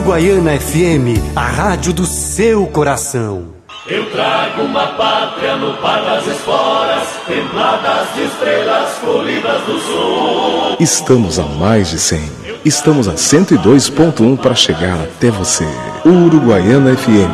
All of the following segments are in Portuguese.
Uruguaiana FM, a rádio do seu coração. Eu trago uma pátria no par das esporas, templadas de estrelas colhidas do sul. Estamos a mais de 100. Estamos a 102.1 para chegar até você. Uruguaiana FM.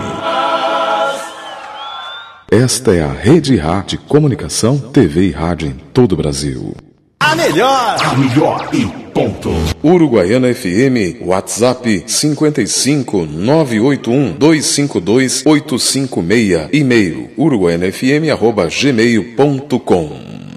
Esta é a Rede Rádio Comunicação, TV e rádio em todo o Brasil. A melhor e ponto. Uruguaiana FM, WhatsApp 55 981 252 856, e-mail uruguaianafm@gmail.com.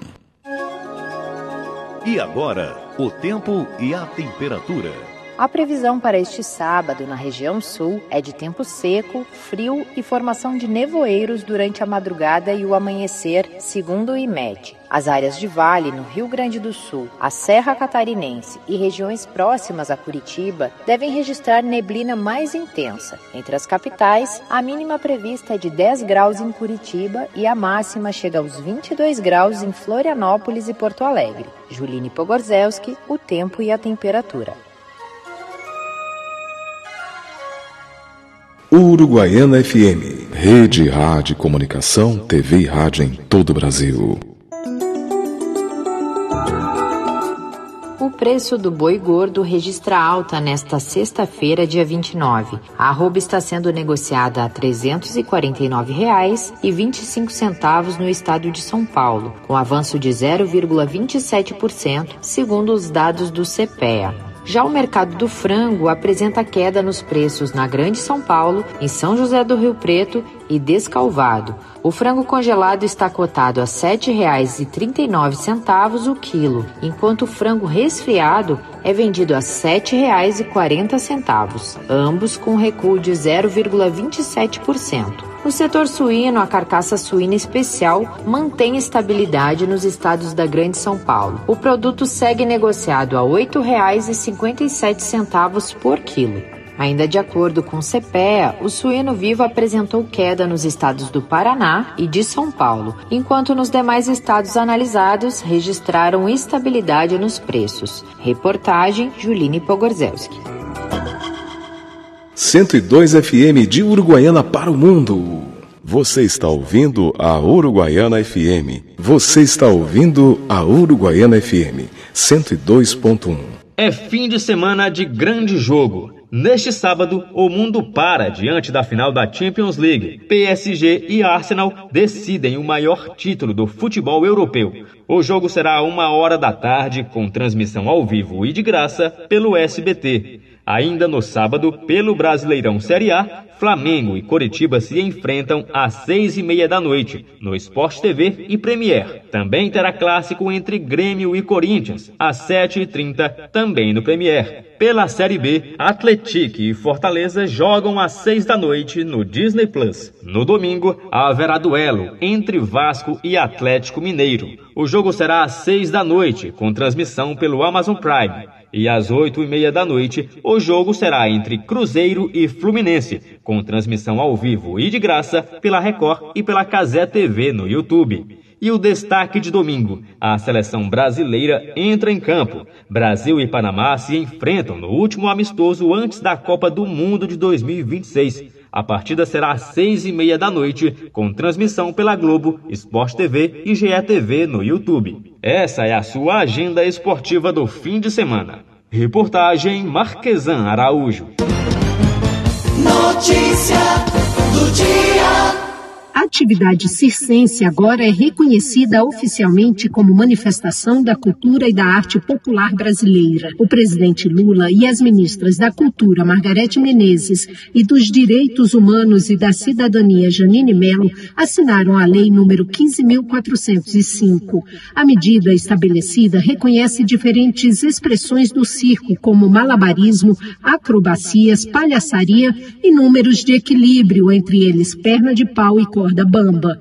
E agora, o tempo e a temperatura. A previsão para este sábado na região sul é de tempo seco, frio e formação de nevoeiros durante a madrugada e o amanhecer, segundo o IMET. As áreas de vale no Rio Grande do Sul, a Serra Catarinense e regiões próximas a Curitiba devem registrar neblina mais intensa. Entre as capitais, a mínima prevista é de 10 graus em Curitiba e a máxima chega aos 22 graus em Florianópolis e Porto Alegre. Juline Pogorzelski, o tempo e a temperatura. Uruguaiana FM, Rede Rádio Comunicação, TV e rádio em todo o Brasil. O preço do boi gordo registra alta nesta sexta-feira, dia 29. A arroba está sendo negociada a R$ 349,25 no estado de São Paulo, com avanço de 0,27%, segundo os dados do CPEA. Já o mercado do frango apresenta queda nos preços na Grande São Paulo, em São José do Rio Preto e Descalvado. O frango congelado está cotado a R$ 7,39 o quilo, enquanto o frango resfriado é vendido a R$ 7,40, ambos com recuo de 0,27%. No setor suíno, a carcaça suína especial mantém estabilidade nos estados da Grande São Paulo. O produto segue negociado a R$ 8,57 por quilo. Ainda de acordo com o CPEA, o suíno vivo apresentou queda nos estados do Paraná e de São Paulo, enquanto nos demais estados analisados registraram estabilidade nos preços. Reportagem Juline Pogorzelski. 102 FM de Uruguaiana para o mundo. Você está ouvindo a Uruguaiana FM. Você está ouvindo a Uruguaiana FM 102.1. É fim de semana de grande jogo. Neste sábado, o mundo para diante da final da Champions League. PSG e Arsenal decidem o maior título do futebol europeu. O jogo será 13h, com transmissão ao vivo e de graça pelo SBT. Ainda no sábado, pelo Brasileirão Série A, Flamengo e Coritiba se enfrentam às 18h30 no Sport TV e Premier. Também terá clássico entre Grêmio e Corinthians, às 7h30, também no Premier. Pela Série B, Atlético e Fortaleza jogam às 18h no Disney+. No domingo, haverá duelo entre Vasco e Atlético Mineiro. O jogo será às 18h, com transmissão pelo Amazon Prime. E às 20h30, o jogo será entre Cruzeiro e Fluminense, com transmissão ao vivo e de graça pela Record e pela Cazé TV no YouTube. E o destaque de domingo, a seleção brasileira entra em campo. Brasil e Panamá se enfrentam no último amistoso antes da Copa do Mundo de 2026. A partida será às 18h30, com transmissão pela Globo, Sport TV e GE TV no YouTube. Essa é a sua agenda esportiva do fim de semana. Reportagem Marquesan Araújo. Notícia do dia. A atividade circense agora é reconhecida oficialmente como manifestação da cultura e da arte popular brasileira. O presidente Lula e as ministras da Cultura, Margarete Menezes, e dos Direitos Humanos e da Cidadania, Janine Mello, assinaram a Lei número 15.405. A medida estabelecida reconhece diferentes expressões do circo, como malabarismo, acrobacias, palhaçaria e números de equilíbrio, entre eles perna de pau e corda bamba.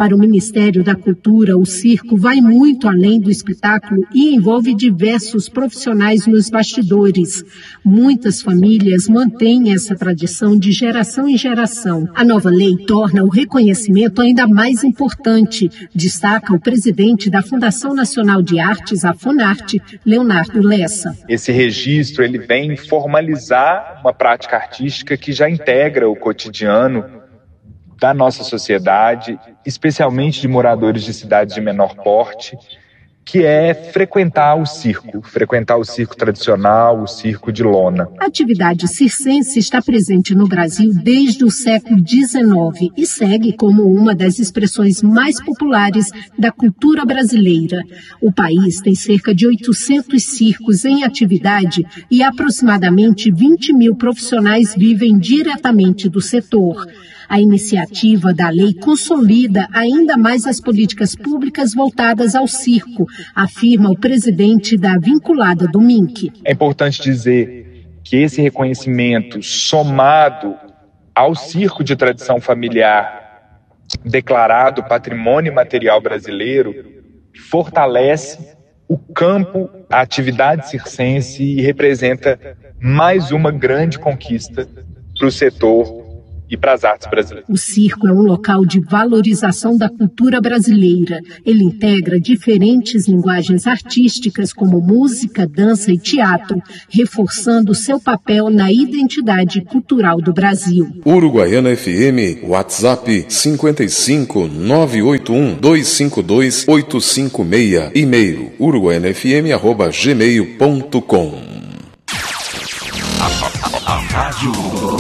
Para o Ministério da Cultura, o circo vai muito além do espetáculo e envolve diversos profissionais nos bastidores. Muitas famílias mantêm essa tradição de geração em geração. A nova lei torna o reconhecimento ainda mais importante, destaca o presidente da Fundação Nacional de Artes, a Funarte, Leonardo Lessa. Esse registro ele vem formalizar uma prática artística que já integra o cotidiano da nossa sociedade, especialmente de moradores de cidades de menor porte, que é frequentar o circo tradicional, o circo de lona. A atividade circense está presente no Brasil desde o século XIX e segue como uma das expressões mais populares da cultura brasileira. O país tem cerca de 800 circos em atividade e aproximadamente 20 mil profissionais vivem diretamente do setor. A iniciativa da lei consolida ainda mais as políticas públicas voltadas ao circo, afirma o presidente da vinculada do MINC. É importante dizer que esse reconhecimento, somado ao circo de tradição familiar, declarado patrimônio material brasileiro, fortalece o campo, a atividade circense e representa mais uma grande conquista para o setor e para as artes brasileiras. O circo é um local de valorização da cultura brasileira. Ele integra diferentes linguagens artísticas como música, dança e teatro, reforçando seu papel na identidade cultural do Brasil. Uruguaiana FM, WhatsApp 55 981 252 856, e-mail uruguaianafm@gmail.com. Rádio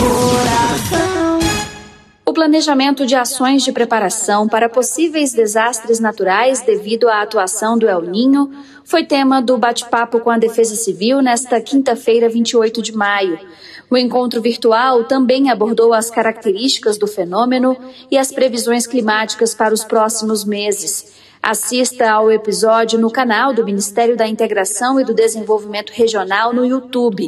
O planejamento de ações de preparação para possíveis desastres naturais devido à atuação do El Niño foi tema do bate-papo com a Defesa Civil nesta quinta-feira, 28 de maio. O encontro virtual também abordou as características do fenômeno e as previsões climáticas para os próximos meses. Assista ao episódio no canal do Ministério da Integração e do Desenvolvimento Regional no YouTube.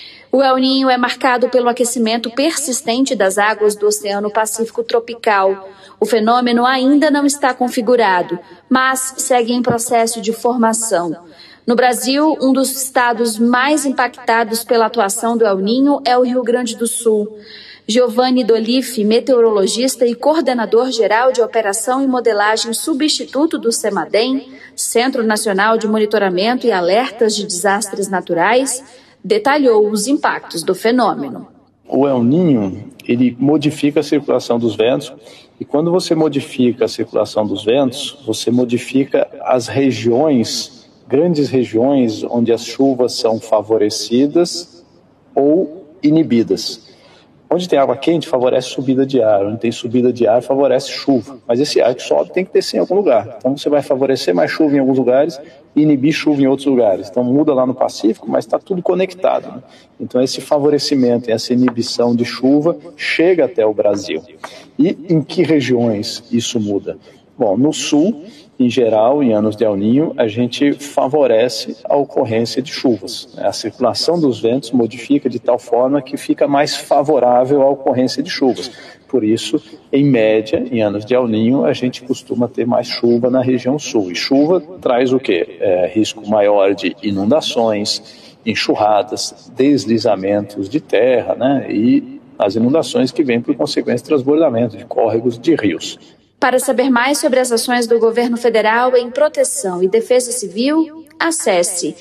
O El Niño é marcado pelo aquecimento persistente das águas do Oceano Pacífico tropical. O fenômeno ainda não está configurado, mas segue em processo de formação. No Brasil, um dos estados mais impactados pela atuação do El Niño é o Rio Grande do Sul. Giovanni Dolife, meteorologista e coordenador geral de operação e modelagem substituto do CEMADEM, Centro Nacional de Monitoramento e Alertas de Desastres Naturais, detalhou os impactos do fenômeno. O El Niño, ele modifica a circulação dos ventos, e quando você modifica a circulação dos ventos, você modifica as regiões, grandes regiões onde as chuvas são favorecidas ou inibidas. Onde tem água quente, favorece subida de ar. Onde tem subida de ar, favorece chuva. Mas esse ar que sobe tem que descer em algum lugar. Então você vai favorecer mais chuva em alguns lugares e inibir chuva em outros lugares. Então muda lá no Pacífico, mas está tudo conectado, né? Então esse favorecimento, essa inibição de chuva chega até o Brasil. E em que regiões isso muda? Bom, no sul, em geral, em anos de El Niño, a gente favorece a ocorrência de chuvas. A circulação dos ventos modifica de tal forma que fica mais favorável à ocorrência de chuvas. Por isso, em média, em anos de El Niño, a gente costuma ter mais chuva na região sul. E chuva traz o quê? Risco maior de inundações, enxurradas, deslizamentos de terra, né? E as inundações que vêm por consequência do transbordamento de córregos de rios. Para saber mais sobre as ações do governo federal em proteção e defesa civil, acesse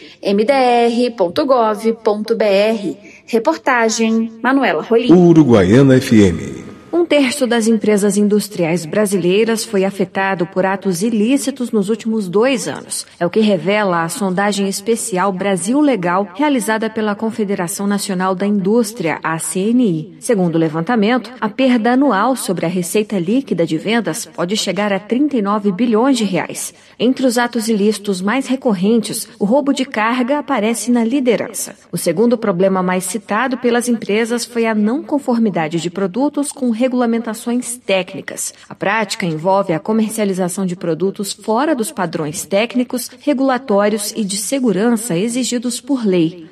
mdr.gov.br. Reportagem Manuela Rolim. Uruguaiana FM. 1/3 das empresas industriais brasileiras foi afetado por atos ilícitos nos últimos 2 anos. É o que revela a sondagem especial Brasil Legal, realizada pela Confederação Nacional da Indústria, a CNI. Segundo o levantamento, a perda anual sobre a receita líquida de vendas pode chegar a 39 bilhões de reais. Entre os atos ilícitos mais recorrentes, o roubo de carga aparece na liderança. O segundo problema mais citado pelas empresas foi a não conformidade de produtos com regulamentações técnicas. A prática envolve a comercialização de produtos fora dos padrões técnicos, regulatórios e de segurança exigidos por lei.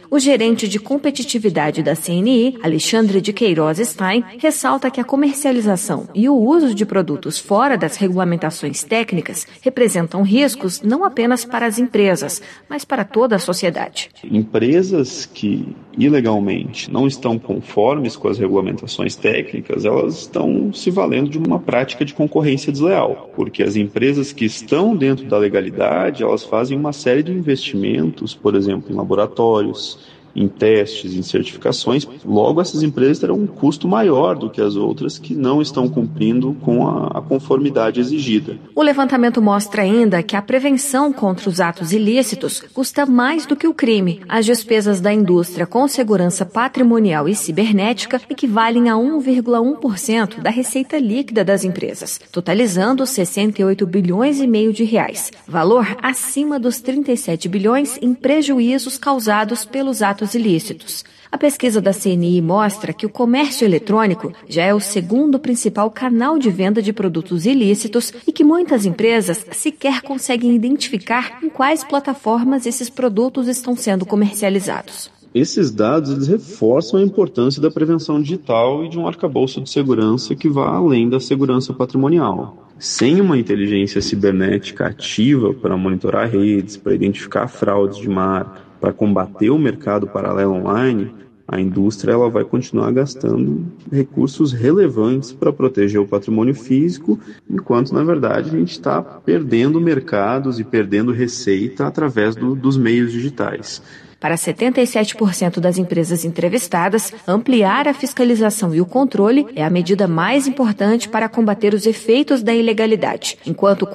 O gerente de competitividade da CNI, Alexandre de Queiroz Stein, ressalta que a comercialização e o uso de produtos fora das regulamentações técnicas representam riscos não apenas para as empresas, mas para toda a sociedade. Empresas que ilegalmente não estão conformes com as regulamentações técnicas, elas estão se valendo de uma prática de concorrência desleal, porque as empresas que estão dentro da legalidade, elas fazem uma série de investimentos, por exemplo, em laboratórios, em testes, em certificações. Logo, essas empresas terão um custo maior do que as outras que não estão cumprindo com a conformidade exigida. O levantamento mostra ainda que a prevenção contra os atos ilícitos custa mais do que o crime. As despesas da indústria com segurança patrimonial e cibernética equivalem a 1,1% da receita líquida das empresas, totalizando 68 bilhões e meio de reais, valor acima dos 37 bilhões em prejuízos causados pelos atos ilícitos. A pesquisa da CNI mostra que o comércio eletrônico já é o segundo principal canal de venda de produtos ilícitos e que muitas empresas sequer conseguem identificar em quais plataformas esses produtos estão sendo comercializados. Esses dados eles reforçam a importância da prevenção digital e de um arcabouço de segurança que vá além da segurança patrimonial. Sem uma inteligência cibernética ativa para monitorar redes, para identificar fraudes de mar, para combater o mercado paralelo online, a indústria ela vai continuar gastando recursos relevantes para proteger o patrimônio físico, enquanto, na verdade, a gente está perdendo mercados e perdendo receita através dos meios digitais. Para 77% das empresas entrevistadas, ampliar a fiscalização e o controle é a medida mais importante para combater os efeitos da ilegalidade, enquanto